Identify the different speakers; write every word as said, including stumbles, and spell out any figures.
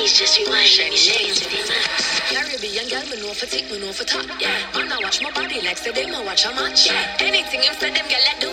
Speaker 1: please just rewind. Let me shake it to the max. Caribbean girl, me know for tick, me know for top. Yeah, man, I watch my body like say them, I watch a match. Yeah, anything him say them, girl, I do.